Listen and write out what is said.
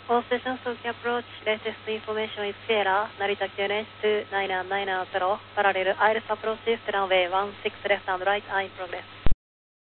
All stations Tokyo approach, latest information is Sierra, Narita QNH 29990, parallel ILS approach, runway 16 left and right, are in progress.